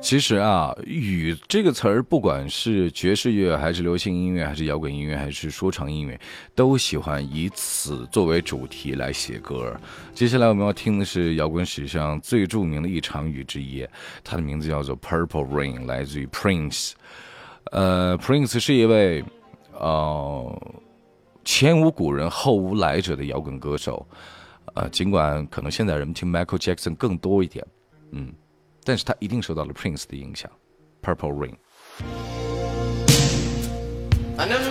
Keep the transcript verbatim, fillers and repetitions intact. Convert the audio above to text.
其实啊，雨这个词儿，不管是爵士乐，还是流行音乐，还是摇滚音乐，还是说唱音乐，都喜欢以此作为主题来写歌。接下来我们要听的是摇滚史上最著名的一场雨之夜，它的名字叫做 Purple Rain， 来自于 Prince。呃 ，Prince 是一位呃前无古人后无来者的摇滚歌手。呃，尽管可能现在人们听 Michael Jackson 更多一点，嗯。但是他一定受到了 Prince 的影响 Purple Rain。